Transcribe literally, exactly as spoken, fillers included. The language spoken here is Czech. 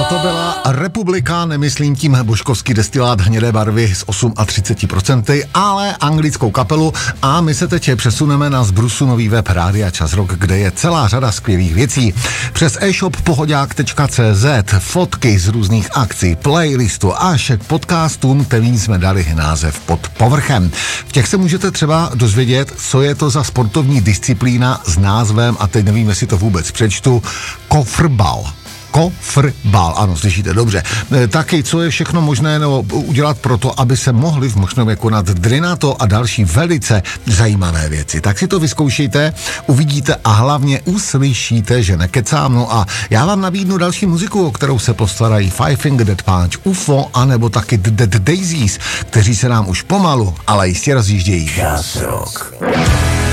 Toto byla Republika, nemyslím tím božkovský destilát hnědé barvy s třicet osm procent, ale anglickou kapelu, a my se teď přesuneme na zbrusu nový web Rádia Čas Rock, kde je celá řada skvělých věcí. Přes e-shop pohodák tečka cé zet, fotky z různých akcí, playlistu až k podcastům, kterým jsme dali název Pod povrchem. V těch se můžete třeba dozvědět, co je to za sportovní disciplína s názvem, a teď nevím, jestli to vůbec přečtu, kofrbal. Kofrbal, ano, slyšíte dobře. Taky, co je všechno možné no, udělat pro to, aby se mohli v Mošnově konat dry na to a další velice zajímavé věci. Tak si to vyzkoušejte, uvidíte a hlavně uslyšíte, že nekecám. No a já vám nabídnu další muziku, o kterou se postarají Five Finger Death Punch, U F O, anebo taky The Dead Daisies, kteří se nám už pomalu, ale jistě rozjíždějí. Čas Rock.